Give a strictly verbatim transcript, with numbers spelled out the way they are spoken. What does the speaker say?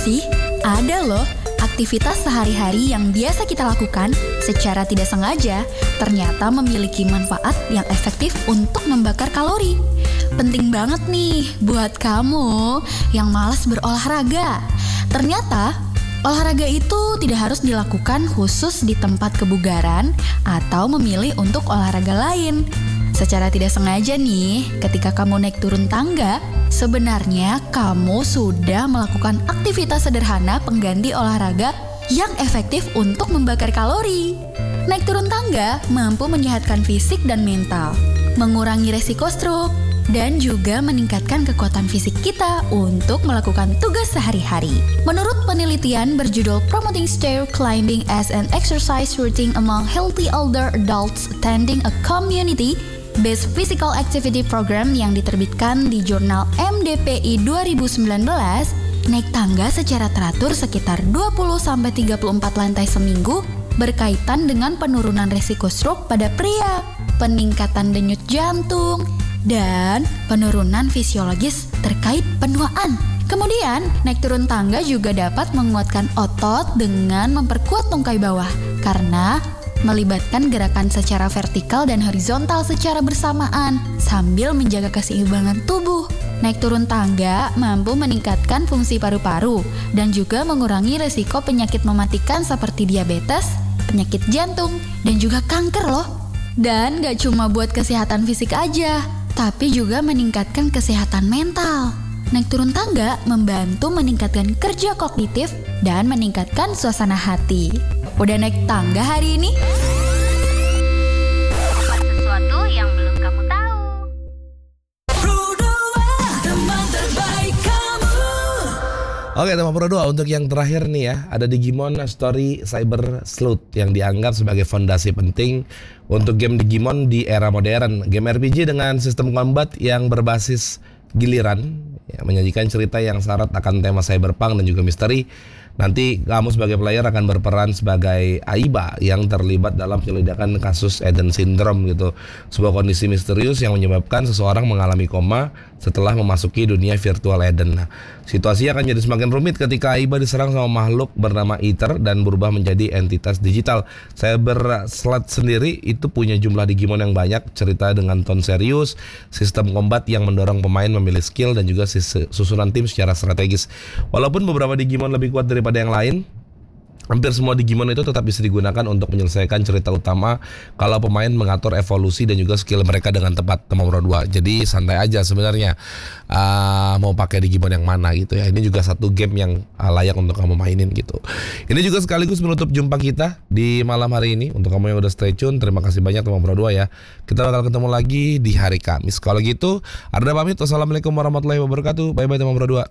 sih? Ada loh, aktivitas sehari-hari yang biasa kita lakukan secara tidak sengaja ternyata memiliki manfaat yang efektif untuk membakar kalori. Penting banget nih buat kamu yang malas berolahraga. Ternyata olahraga itu tidak harus dilakukan khusus di tempat kebugaran atau memilih untuk olahraga lain. Secara tidak sengaja nih, ketika kamu naik turun tangga, sebenarnya kamu sudah melakukan aktivitas sederhana pengganti olahraga yang efektif untuk membakar kalori. Naik turun tangga mampu menyehatkan fisik dan mental, mengurangi resiko stroke, dan juga meningkatkan kekuatan fisik kita untuk melakukan tugas sehari-hari. Menurut penelitian berjudul Promoting Stair Climbing as an Exercise Routine Among Healthy Older Adults Attending a Community-Based Physical Activity Program yang diterbitkan di jurnal M D P I dua ribu sembilan belas, naik tangga secara teratur sekitar dua puluh sampai tiga puluh empat lantai seminggu berkaitan dengan penurunan resiko stroke pada pria, peningkatan denyut jantung, dan penurunan fisiologis terkait penuaan. Kemudian, naik turun tangga juga dapat menguatkan otot dengan memperkuat tungkai bawah karena melibatkan gerakan secara vertikal dan horizontal secara bersamaan sambil menjaga keseimbangan tubuh. Naik turun tangga mampu meningkatkan fungsi paru-paru dan juga mengurangi resiko penyakit mematikan seperti diabetes, penyakit jantung, dan juga kanker loh. Dan gak cuma buat kesehatan fisik aja, tapi juga meningkatkan kesehatan mental. Naik turun tangga membantu meningkatkan kerja kognitif dan meningkatkan suasana hati. Udah naik tangga hari ini? Sesuatu yang belum kamu tahu. Oke teman Pro dua, untuk yang terakhir nih ya, ada Digimon Story Cyber Sleuth yang dianggap sebagai fondasi penting untuk game Digimon di era modern. Game R P G dengan sistem combat yang berbasis giliran, ya, menyajikan cerita yang syarat akan tema cyberpunk dan juga misteri. Nanti kamu sebagai player akan berperan sebagai Aiba yang terlibat dalam penyelidikan kasus Eden Syndrome gitu. Sebuah kondisi misterius yang menyebabkan seseorang mengalami koma setelah memasuki dunia virtual Eden. Nah, situasi akan jadi semakin rumit ketika Aiba diserang sama makhluk bernama Ether dan berubah menjadi entitas digital. Cyber Sleuth sendiri itu punya jumlah Digimon yang banyak, cerita dengan tone serius, sistem combat yang mendorong pemain memilih skill dan juga susunan tim secara strategis. Walaupun beberapa Digimon lebih kuat daripada yang lain, hampir semua Digimon itu tetap bisa digunakan untuk menyelesaikan cerita utama kalau pemain mengatur evolusi dan juga skill mereka dengan tepat, teman Pro dua. Jadi santai aja sebenarnya uh, mau pakai Digimon yang mana gitu ya. Ini juga satu game yang uh, layak untuk kamu mainin gitu. Ini juga sekaligus menutup jumpa kita di malam hari ini. Untuk kamu yang udah stay tune, terima kasih banyak teman Pro dua ya. Kita bakal ketemu lagi di hari Kamis. Kalau gitu, Arda pamit. Wassalamualaikum warahmatullahi wabarakatuh. Bye bye teman Pro dua.